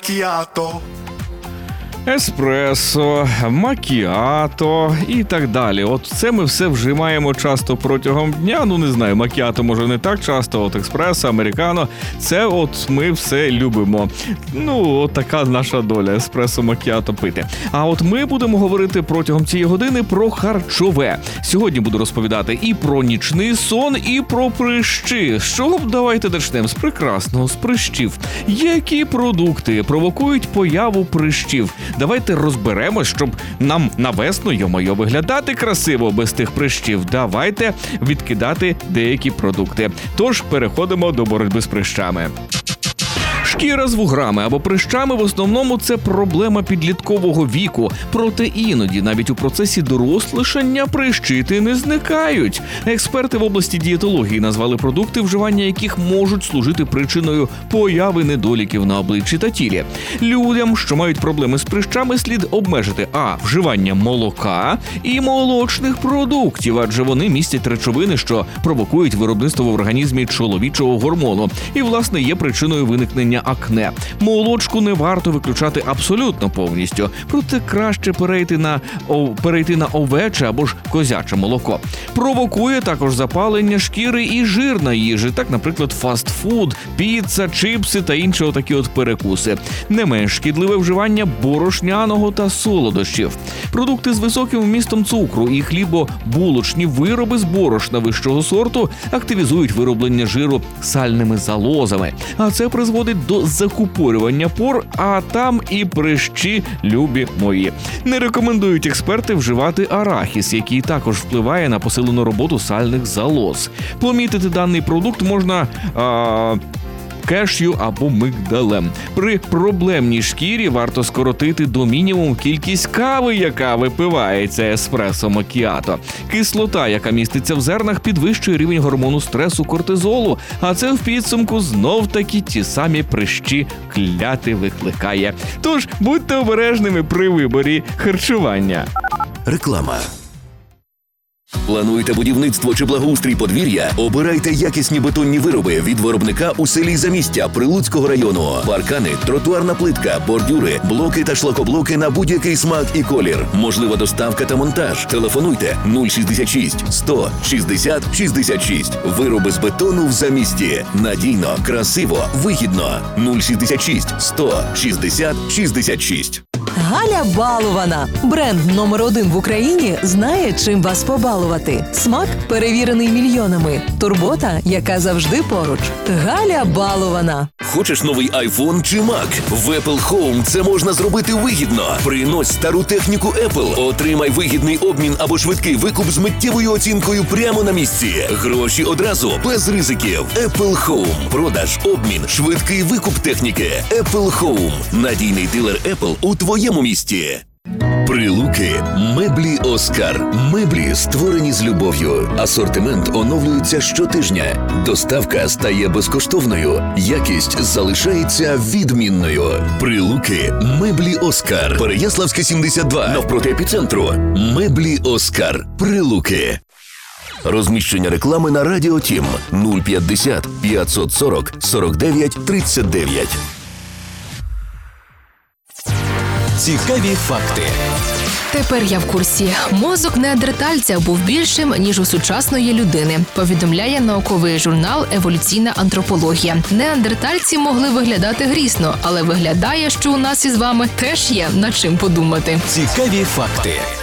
еспресо, макіато і так далі. От це ми все вживаємо часто протягом дня. Ну, не знаю, макіато може не так часто, от еспресо, американо. Це от ми все любимо. Ну, от така наша доля, еспресо, макіато пити. А от ми будемо говорити протягом цієї години про харчове. Сьогодні буду розповідати і про нічний сон, і про прищі. З чого б давайте почнемо? З прекрасного, з прищів. Які продукти провокують появу прищів? Давайте розберемось, щоб нам на весну, йо-моє, виглядати красиво без тих прищів. Давайте відкидати деякі продукти. Тож переходимо до боротьби з прищами. Шкіра з вуграми або прищами в основному це проблема підліткового віку, проте іноді навіть у процесі дорослішання прищити не зникають. Експерти в області дієтології назвали продукти, вживання яких можуть служити причиною появи недоліків на обличчі та тілі. Людям, що мають проблеми з прищами, слід обмежити вживання молока і молочних продуктів, адже вони містять речовини, що провокують виробництво в організмі чоловічого гормону і, власне, є причиною виникнення акне. Молочку не варто виключати абсолютно повністю, проте краще перейти на овече або ж козяче молоко. Провокує також запалення шкіри і жир на їжі, так, наприклад, фастфуд, піца, чипси та інші отакі от перекуси. Не менш шкідливе вживання борошняного та солодощів. Продукти з високим вмістом цукру і хлібобулочні вироби з борошна вищого сорту активізують вироблення жиру сальними залозами, а це призводить до закупорювання пор, а там і прищі, любі мої. Не рекомендують експерти вживати арахіс, який також впливає на посилену роботу сальних залоз. Помітити даний продукт можна кешю або мигдалем. При проблемній шкірі варто скоротити до мінімуму кількість кави, яка випивається, еспресо макіато. Кислота, яка міститься в зернах, підвищує рівень гормону стресу кортизолу, а це в підсумку знов-таки ті самі прищі кляти викликає. Тож будьте обережними при виборі харчування. Реклама. Плануєте будівництво чи благоустрій подвір'я? Обирайте якісні бетонні вироби від виробника у селі Замістя Прилуцького району. Паркани, тротуарна плитка, бордюри, блоки та шлакоблоки на будь-який смак і колір. Можлива доставка та монтаж. Телефонуйте 066 100 60 66. Вироби з бетону в Замісті. Надійно, красиво, вигідно. 066 100 60 66. Галя Балована. Бренд номер 1 в Україні знає, чим вас побалувати. Смак перевірений мільйонами. Турбота, яка завжди поруч. Галя Балована. Хочеш новий iPhone чи Mac? В Apple Home це можна зробити вигідно. Принось стару техніку Apple, отримай вигідний обмін або швидкий викуп з миттєвою оцінкою прямо на місці. Гроші одразу, без ризиків. Apple Home. Продаж, обмін, швидкий викуп техніки. Apple Home. Надійний дилер Apple у твоєму місті. Прилуки. Меблі Оскар. Меблі, створені з любов'ю. Асортимент оновлюється щотижня. Доставка стає безкоштовною. Якість залишається відмінною. Прилуки. Меблі Оскар. Переяславське, 72. Навпроти епіцентру. Меблі Оскар. Прилуки. Розміщення реклами на Радіо Тім 050 540 49 39. Цікаві факти. Тепер я в курсі. Мозок неандертальця був більшим, ніж у сучасної людини, повідомляє науковий журнал «Еволюційна антропологія». Неандертальці могли виглядати грізно, але виглядає, що у нас із вами теж є над чим подумати. Цікаві факти.